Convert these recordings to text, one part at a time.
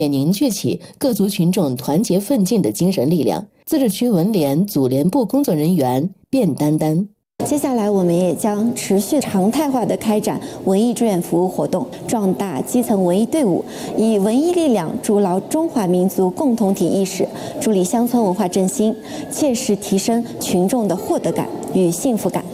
也凝聚起各族群众团结奋进的精神力量。自治区文联组联部工作人员卞丹丹。 接下来，我们也将持续常态化的开展文艺志愿服务活动，壮大基层文艺队伍，以文艺力量筑牢中华民族共同体意识，助力乡村文化振兴，切实提升群众的获得感与幸福感。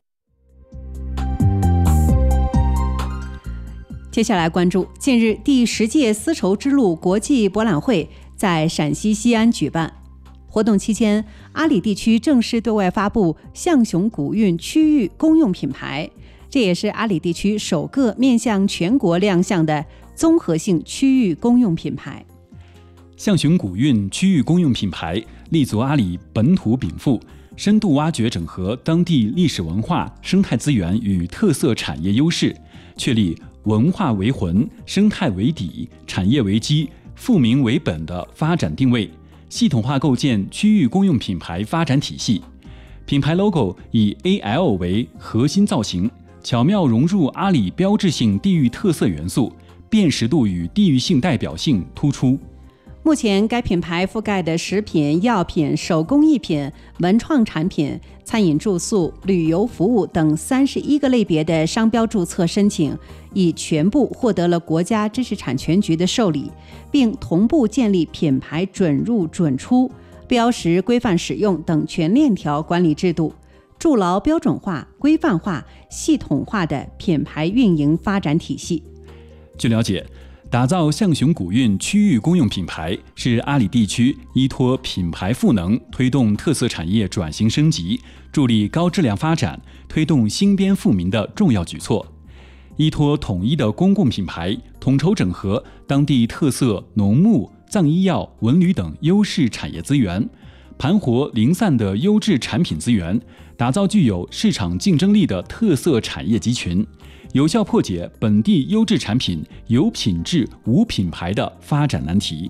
接下来关注，近日第10届丝绸之路国际博览会在陕西西安举办。活动期间，阿里地区正式对外发布象雄古韵区域公用品牌，这也是阿里地区首个面向全国亮相的综合性区域公用品牌。 象雄古韵区域公用品牌立足阿里本土禀赋，深度挖掘整合当地历史文化、生态资源与特色产业优势，确立文化为魂、生态为底、产业为基、富民为本的发展定位，系统化构建区域公用品牌发展体系。品牌 logo 以 AL 为核心造型，巧妙融入阿里标志性地域特色元素，辨识度与地域性代表性突出。 目前该品牌覆盖的食品、药品、手工艺品、文创产品、餐饮住宿、旅游服务等31个类别的商标注册申请已全部获得了国家知识产权局的受理，并同步建立品牌准入准出、标识规范使用等全链条管理制度，筑牢标准化、规范化、系统化的品牌运营发展体系。 据了解，打造象雄古韵区域公用品牌是阿里地区依托品牌赋能，推动特色产业转型升级，助力高质量发展，推动兴边富民的重要举措。依托统一的公共品牌，统筹整合当地特色农牧、藏医药、文旅等优势产业资源，盘活零散的优质产品资源，打造具有市场竞争力的特色产业集群，有效破解本地优质产品有品质无品牌的发展难题。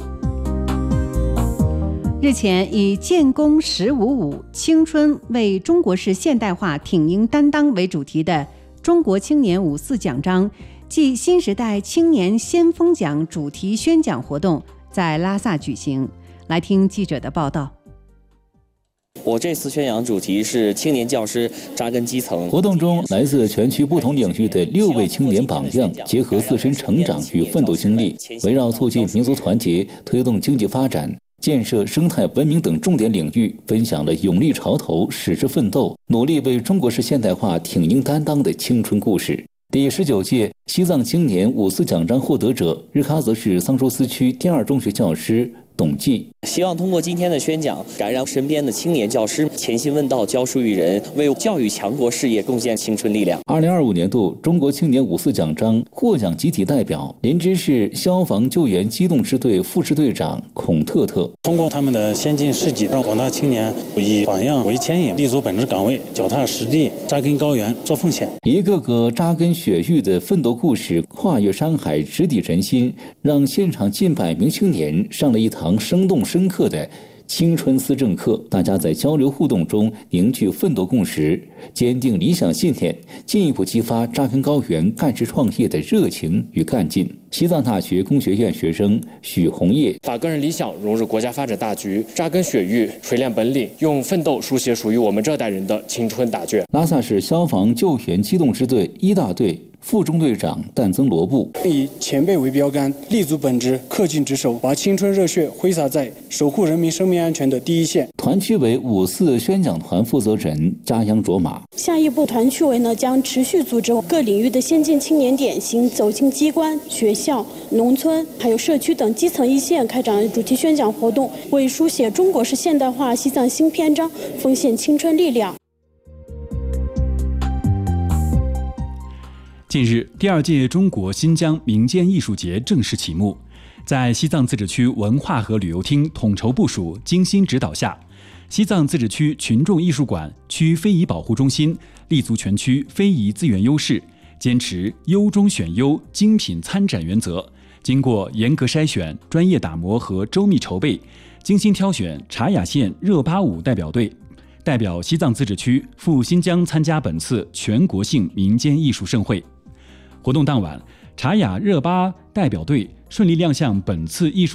日前，以建功1055青春为中国式现代化挺膺担当为主题的中国青年54奖章暨新时代青年先锋奖主题宣讲活动在拉萨举行。来听记者的报道。 我这次宣讲主题是青年教师扎根基层。 活动中，来自全区不同领域的6位青年榜样，结合自身成长与奋斗经历，围绕促进民族团结、推动经济发展、建设生态文明等重点领域，分享了勇立潮头、矢志奋斗、努力为中国式现代化挺膺担当的青春故事。第19届西藏青年54奖章获得者，日喀则市桑珠斯区第2中学教师董继， 希望通过今天的宣讲，感染身边的青年教师潜心问道，教书育人，为教育强国事业贡献青春力量。 2025年度中国青年54奖章获奖集体代表，林芝市消防救援机动支队副支队长孔特特。 通过他们的先进事迹，让广大青年以榜样为牵引，立足本职岗位，脚踏实地，扎根高原，做奉献。 一个个扎根雪域的奋斗故事，跨越山海，直抵人心，让现场近百名青年上了一堂生动深刻的青春思政课。大家在交流互动中凝聚奋斗共识，坚定理想信念，进一步激发扎根高原、干事创业的热情与干劲。西藏大学工学院学生许红叶， 把个人理想融入国家发展大局，扎根雪域，锤炼本领，用奋斗书写属于我们这代人的青春答卷。 拉萨市消防救援机动支队1大队副中队长但增罗布， 以前辈为标杆，立足本职，恪尽职守，把青春热血挥洒在守护人民生命安全的第一线。 团区委54宣讲团负责人加央卓玛， 下一步团区委将持续组织各领域的先进青年典型走进机关、学校、农村还有社区等基层一线，开展主题宣讲活动，为书写中国式现代化西藏新篇章奉献青春力量。 近日，第2届中国新疆民间艺术节正式启幕。在西藏自治区文化和旅游厅统筹部署、精心指导下，西藏自治区群众艺术馆区非遗保护中心立足全区非遗资源优势，坚持优中选优、精品参展原则，经过严格筛选、专业打磨和周密筹备，精心挑选茶雅县热巴舞代表队，代表西藏自治区赴新疆参加本次全国性民间艺术盛会。活动当晚， 查雅热巴代表队顺利亮相本次艺术